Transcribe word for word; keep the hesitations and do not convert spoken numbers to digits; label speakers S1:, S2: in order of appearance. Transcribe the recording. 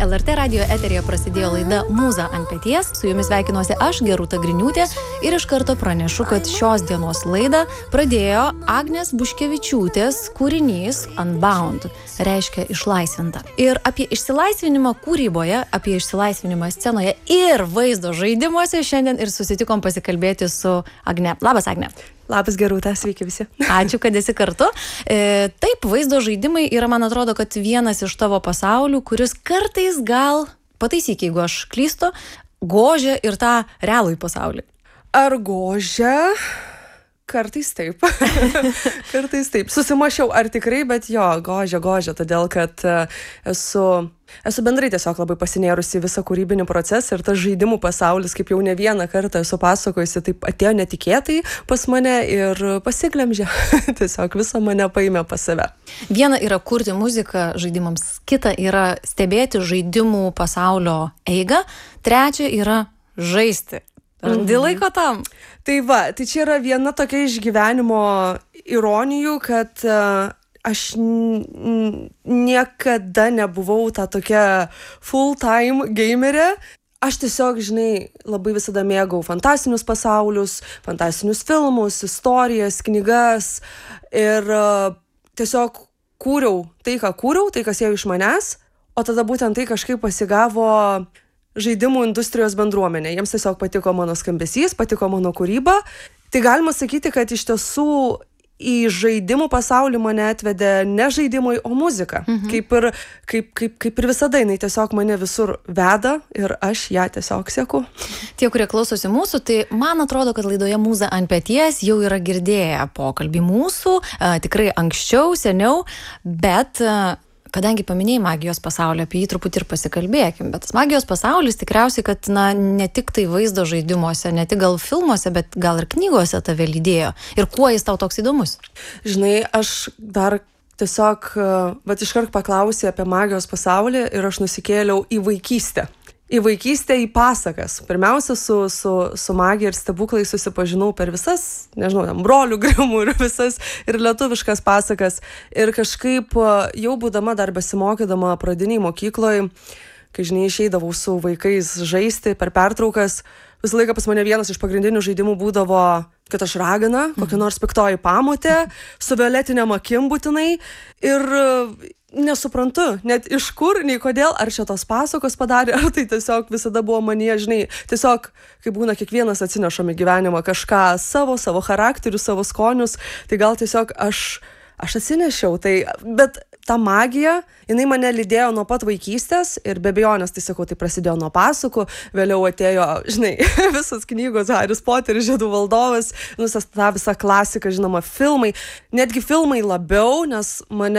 S1: L R T radijo eteryje prasidėjo laida Mūza ant peties. Su jumis sveikinuosi aš, Gerūta Griniūtė, ir iš karto pranešu, kad šios dienos laidą pradėjo Agnės Buškevičiūtės kūrinys Unbound, reiškia išlaisvinta. Ir apie išsilaisvinimą kūryboje, apie išsilaisvinimą scenoje ir vaizdo žaidimuose šiandien ir susitikom pasikalbėti su Agne. Labas, Agne.
S2: Labas, Gerūta, sveiki visi.
S1: Ačiū, kad esi kartu. E, taip, vaizdo žaidimai yra, man atrodo, kad vienas iš tavo pasaulių, kuris kartais gal, pataisyk, jeigu aš klystu, gožia ir tą realųjį pasaulį.
S2: Ar gožia? Kartais taip. Kartais taip. Susimašiau, ar tikrai, bet jo, gožia, gožia, todėl kad esu, esu bendrai tiesiog labai pasinėrusi visą kūrybinį procesą ir tas žaidimų pasaulis, kaip jau ne vieną kartą esu pasakojusi, taip atėjo netikėtai pas mane ir pasiglemžė. Tiesiog visą mane paėmė pas save.
S1: Viena yra kurti muziką žaidimams, kita yra stebėti žaidimų pasaulio eigą, trečia yra žaisti. Randi laiko tam?
S2: Tai va, tai čia yra viena tokia iš gyvenimo ironijų, kad uh, aš n- niekada nebuvau ta tokia full-time gamerė. Aš tiesiog, žinai, labai visada mėgau fantastinius pasaulius, fantastinius filmus, istorijas, knygas ir uh, tiesiog kūriau tai, ką kūriau, tai, kas ėjo iš manęs, o tada būtent tai kažkaip pasigavo žaidimų industrijos bendruomenė. Jiems tiesiog patiko mano skambesys, patiko mano kūryba. Tai galima sakyti, kad iš tiesų į žaidimų pasaulį mane atvedė ne žaidimai, o muzika. Mhm. Kaip, ir, kaip, kaip, kaip ir visada, jinai tiesiog mane visur veda ir aš ją tiesiog seku.
S1: Tie, kurie klausosi mūsų, tai man atrodo, kad laidoje Mūza ant peties jau yra girdėję pokalbį mūsų, tikrai anksčiau, seniau, bet kadangi paminėjai magijos pasaulį, apie jį truputį ir pasikalbėkim, bet tas magijos pasaulis tikriausiai, kad na, ne tik tai vaizdo žaidimuose, ne tik gal filmuose, bet gal ir knygose tave lydėjo. Ir kuo jis tau toks įdomus?
S2: Žinai, aš dar tiesiog, bet iškart paklausė apie magijos pasaulį ir aš nusikėliau į vaikystę. Į vaikystę, į pasakas. Pirmiausia, su, su, su magija ir stebuklais susipažinau per visas, nežinau, tam brolių Grimų ir visas ir lietuviškas pasakas. Ir kažkaip jau būdama dar besimokydama pradiniai mokykloje, kai, žinai, išeidavau su vaikais žaisti per pertraukas, visą laiką pas mane vienas iš pagrindinių žaidimų būdavo, kad aš ragana, kokia nors piktoji pamotė, su violetiniam akim būtinai. Ir nesuprantu, net iš kur, nei kodėl, ar čia tos pasakos padarė, ar tai tiesiog visada buvo manyje, žinai, tiesiog, kaip būna, kiekvienas atsinešam į gyvenimą kažką savo, savo charakterių, savo skonius, tai gal tiesiog aš, aš atsinešiau, tai, bet ta magija, jinai mane lydėjo nuo pat vaikystės ir be abejonės, tai sakau, tai prasidėjo nuo pasakų, vėliau atėjo, žinai, visos knygos, Haris Poteris, Žiedų valdovas, visas ta visa klasika, žinoma, filmai, netgi filmai labiau, nes mane